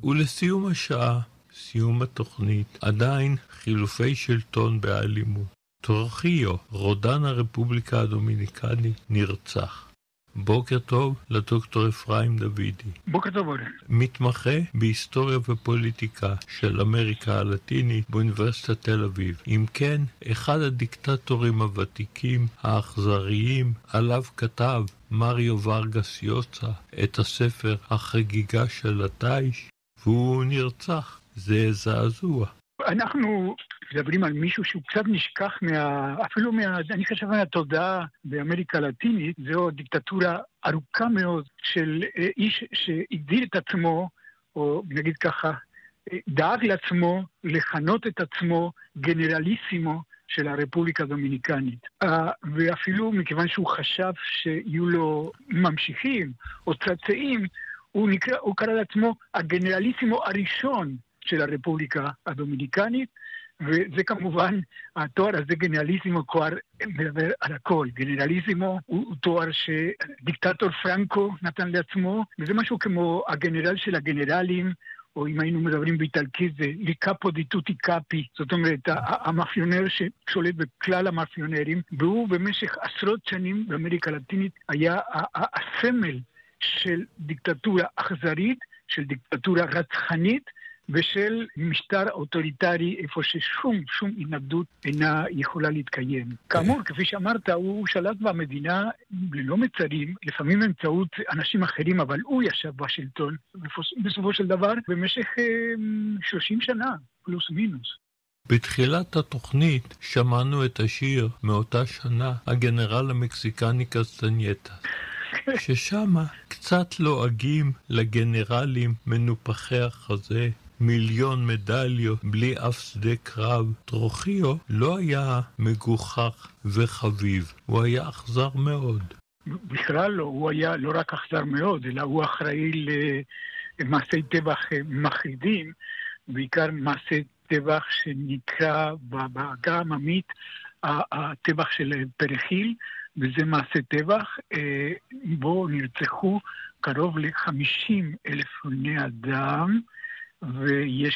ולסיום השעה, סיום התוכנית, עדיין חילופי שלטון באלימות. טורחיו, רודן הרפובליקה הדומיניקנית, נרצח. בוקר טוב לדוקטור אפרים דוידי. בוקר טוב. מתמחה בהיסטוריה ופוליטיקה של אמריקה הלטינית באוניברסיטת תל אביב. אם כן, אחד הדיקטטורים הוותיקים, האכזריים, עליו כתב מריו ורגס יוסה את הספר החגיגה של הטייש, והוא נרצח. זה זעזוע. אנחנו מדברים על מישהו שהוא קצת נשכח אפילו אני חושב מהתודעה באמריקה הלטינית. זו דיקטטורה ארוכה מאוד של איש שהגדיר את עצמו, או נגיד ככה, דאג לעצמו לכנות את עצמו גנרליסימו של הרפובליקה הדומיניקנית. ואפילו מכיוון שהוא חשב שיהיו לו ממשיכים או צאצאים, הוא קרא לעצמו הגנרליסימו הראשון של הרפובליקה הדומיניקנית, וזה כמובן, התואר הזה גנרליסימו כבר מדבר על הכל. גנרליסימו הוא תואר שדיקטטור פרנקו נתן לעצמו, וזה משהו כמו הגנרל של הגנרלים, או אם היינו מדברים באיטלקית זה לקאפו די טוטי קאפי, זאת אומרת המאפיונר ששולט בכלל המאפיונרים, והוא במשך עשרות שנים באמריקה הלטינית היה הסמל של דיקטטורה אכזרית, של דיקטטורה רצחנית, ושל משטר אוטוריטרי איפה ששום התנגדות אינה יכולה להתקיים. כאמור, כפי שאמרת, הוא שלט במדינה ללא מצרים, לפעמים באמצעות אנשים אחרים, אבל הוא ישב בשלטון בסופו של דבר במשך 30 שנה, פלוס מינוס. בתחילת התוכנית שמענו את השיר מאותה שנה, הגנרל המקסיקני קסטנייטה. ששמה קצת לועגים לגנרלים מנופחי החזה, מיליון מדליות בלי אף שדה קרב. טורחיו לא היה מגוחך וחביב, הוא היה אכזר מאוד. בכלל לא, הוא היה לא רק אכזר מאוד, אלא הוא אחראי למעשי טבח מחרידים, בעיקר מעשי טבח שנקרא בעגה העממית הטבח של פרחיל, וזה מעשה טבח בו נרצחו קרוב ל50,000 בני אדם, ויש